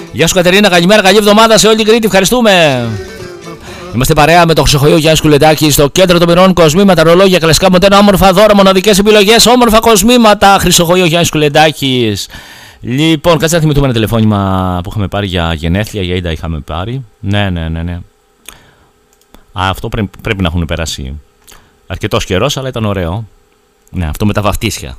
Γεια σου Κατερίνα, καλημέρα, καλή εβδομάδα σε όλη την Κρήτη, ευχαριστούμε. Είμαστε παρέα με το Χρυσοχοϊό Γιάννη Κουλεντάκη στο κέντρο των πυρών. Κοσμήματα, ρολόγια, κλασικά μοντέρνα, όμορφα δώρα, μοναδικές επιλογές, όμορφα κοσμήματα. Χρυσοχοϊό Γιάννη Κουλεντάκη. Λοιπόν, κάτσε να θυμηθούμε ένα τηλεφώνημα που είχαμε πάρει για γενέθλια, για ίντα είχαμε πάρει. Ναι. Αυτό πρέπει να έχουν περάσει αρκετός καιρός, αλλά ήταν ωραίο. Ναι, αυτό με τα βαφτίσια.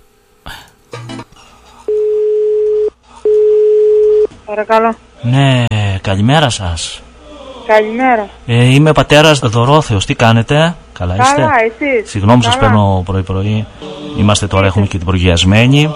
Παρακαλώ. Ναι, καλημέρα σας. Καλημέρα. Είμαι πατέρας Δωρόθεος, τι κάνετε? Καλά είστε? Καλά, εσείς? Συγγνώμη που σας παίρνω πρωί-πρωί. Είμαστε τώρα, έχουμε και την προγιασμένη.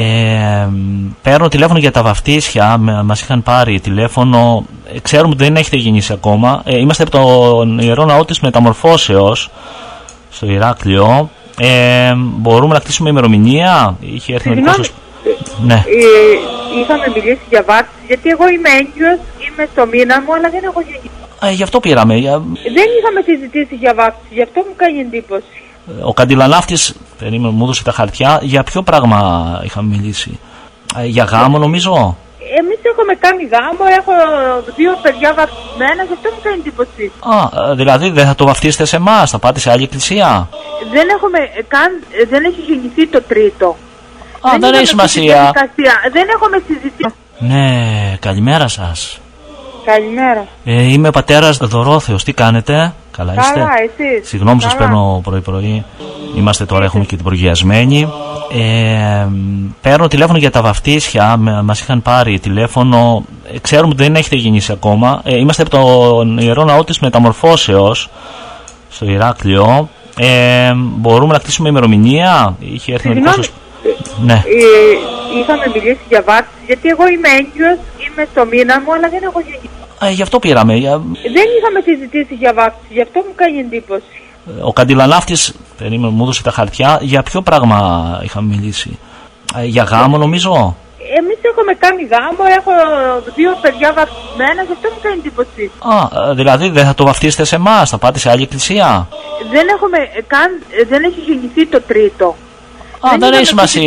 Παίρνω τηλέφωνο για τα βαφτίσια. Μας είχαν πάρει τηλέφωνο. Ξέρουμε ότι δεν έχετε γεννήσει ακόμα. Είμαστε από τον Ιερό Ναό της Μεταμορφώσεως στο Ηράκλειο. Μπορούμε να κλείσουμε ημερομηνία? Είχε έρθει μερικός. Ναι. Είχαμε μιλήσει για βάφτιση, γιατί εγώ είμαι έγκυος, είμαι στο μήνα μου, αλλά δεν έχω γεννήσει. Γι' αυτό πήραμε. Δεν είχαμε συζητήσει για βάφτιση, γι' αυτό μου κάνει εντύπωση. Ο καντιλανάφτης, περίμενε, μου έδωσε τα χαρτιά. Για ποιο πράγμα είχαμε μιλήσει? Για γάμο, νομίζω. Εμείς έχουμε κάνει γάμο, έχω 2 παιδιά βαφτισμένα, γι' αυτό μου κάνει εντύπωση. Δηλαδή δεν θα το βαφτίσετε σε εμάς, θα πάτε σε άλλη εκκλησία? Δεν έχει γεννηθεί το τρίτο. Δεν έχει σημασία. Δεν έχουμε συζητήσει. Ναι, καλημέρα σας. Καλημέρα. Είμαι πατέρας Δωρόθεος, τι κάνετε? Καλά είστε? Καλά, εσείς? Συγγνώμη που σας παίρνω πρωί-πρωί. Είμαστε τώρα, έχουμε και την προγιασμένη. Παίρνω τηλέφωνο για τα βαφτίσια. Μας είχαν πάρει τηλέφωνο. Ξέρουμε ότι δεν έχετε γεννήσει ακόμα. Είμαστε από τον Ιερό Ναό της Μεταμορφώσεως στο Ηράκλειο. Μπορούμε να κλείσουμε ημερομηνία? Είχε έρθει μερικός. Ναι. Είχαμε μιλήσει για βάφτιση, γιατί εγώ είμαι έγκυος, είμαι στο μήνα μου, αλλά δεν έχω γεννήσει. Γι' αυτό πήραμε. Δεν είχαμε συζητήσει για βάφτιση, γι' αυτό μου κάνει εντύπωση. Ο καντιλανάφτης, περίμενε, μου έδωσε τα χαρτιά. Για ποιο πράγμα είχαμε μιλήσει? Για γάμο, νομίζω. Εμείς έχουμε κάνει γάμο, έχω 2 παιδιά βαφτισμένα, γι' αυτό μου κάνει εντύπωση. Δηλαδή δεν θα το βαφτίσετε σε εμάς, θα πάτε σε άλλη εκκλησία? Δεν έχει γεννηθεί το τρίτο. Δεν έχει σημασία.